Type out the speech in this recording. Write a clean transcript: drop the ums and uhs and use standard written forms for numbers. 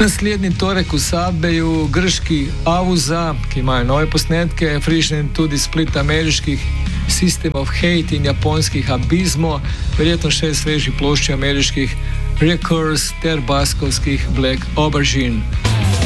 Naslednji torek v Subwayu grški Avuza, ki imajo nove posnetke, frišni tudi split ameriških System of Hate in japonskih Abizmo, verjetno še sveži plošči ameriških Records ter baskovskih Black Aubergine.